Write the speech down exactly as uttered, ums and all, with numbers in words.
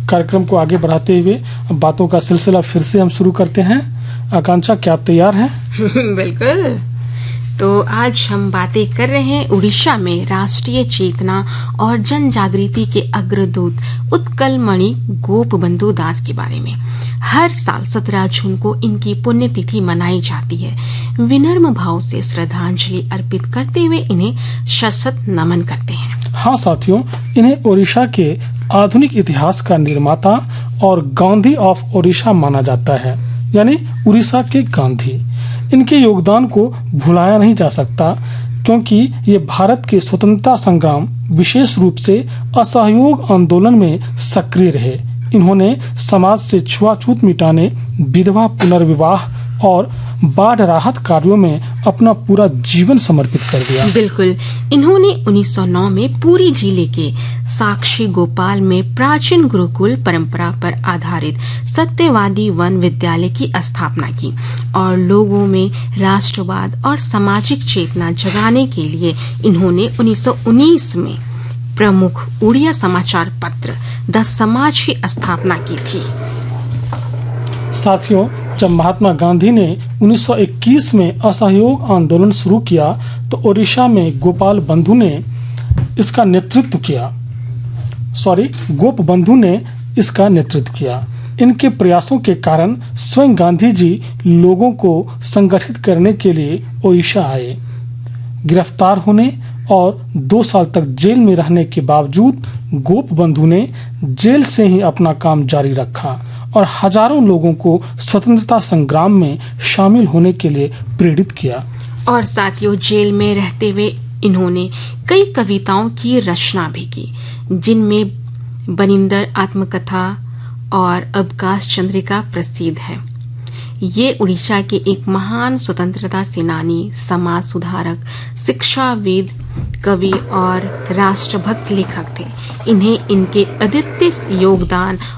कार्यक्रम को आगे बढ़ाते हुए बातों का सिलसिला फिर से हम शुरू करते हैं। आकांक्षा, क्या आप तैयार हैं? बिल्कुल। तो आज हम बातें कर रहे हैं उड़ीसा में राष्ट्रीय चेतना और जन जागृति के अग्रदूत उत्कलमणि गोपबंधु दास के बारे में। हर साल सत्रह जून को इनकी पुण्यतिथि मनाई जाती है। विनम्र भाव से श्रद्धांजलि अर्पित करते हुए इन्हें शत नमन करते हैं। हाँ साथियों, इन्हें ओडिशा के आधुनिक इतिहास का निर्माता और गांधी ऑफ ओडिशा माना जाता है, यानी उड़ीसा के गांधी। इनके योगदान को भुलाया नहीं जा सकता, क्योंकि ये भारत के स्वतंत्रता संग्राम, विशेष रूप से असहयोग आंदोलन में सक्रिय रहे। इन्होंने समाज से छुआछूत मिटाने, विधवा पुनर्विवाह और बाढ़ राहत कार्यों में अपना पूरा जीवन समर्पित कर दिया। बिल्कुल। इन्होंने उन्नीस सौ नौ में पुरी जिले के साक्षी गोपाल में प्राचीन गुरुकुल परंपरा पर आधारित सत्यवादी वन विद्यालय की स्थापना की और लोगों में राष्ट्रवाद और सामाजिक चेतना जगाने के लिए इन्होंने उन्नीस सौ उन्नीस में प्रमुख उड़िया समाचार पत्र द समाज की स्थापना की थी। साथियों, जब महात्मा गांधी ने उन्नीस सौ इक्कीस में असहयोग आंदोलन शुरू किया तो ओडिशा में गोपाल बंधु ने इसका नेतृत्व किया सॉरी गोपबंधु ने इसका नेतृत्व किया। इनके प्रयासों के कारण स्वयं गांधी जी लोगों को संगठित करने के लिए ओडिशा आए। गिरफ्तार होने और दो साल तक जेल में रहने के बावजूद गोपबंधु ने जेल से ही अपना काम जारी रखा और हजारों लोगों को स्वतंत्रता संग्राम में शामिल होने के लिए प्रेरित किया। और साथियों, जेल में रहते हुए इन्होंने कई कविताओं की रचना भी की, जिनमें बनिंदर आत्मकथा और अवकाश चंद्रिका प्रसिद्ध है। ये उड़ीसा के एक महान स्वतंत्रता सेनानी, समाज सुधारक, शिक्षाविद, कवि और राष्ट्रभक्त लेखक थे। इन्हें इनके अद्वितीय योगदान